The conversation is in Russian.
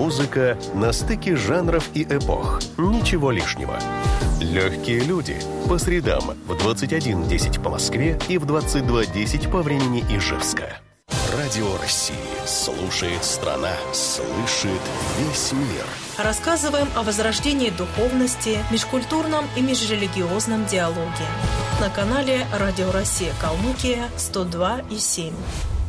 Музыка на стыке жанров и эпох. Ничего лишнего. Легкие люди. По средам в 21:10 по Москве и в 22:10 по времени Ижевска. Радио России. Слушает страна. Слышит весь мир. Рассказываем о возрождении духовности, межкультурном и межрелигиозном диалоге. На канале Радио Россия Калмыкия 102,7.